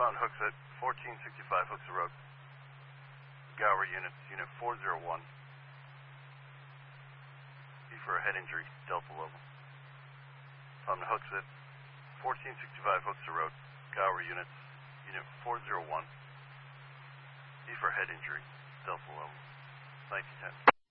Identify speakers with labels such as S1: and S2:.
S1: Found Hooksett, 1465 Hooksett Road. Gower units, unit 401. B for a head injury, Delta level. Found Hooksett, 1465 Hooksett Road. Gower units, unit 401. B for head injury, Delta level. 1910.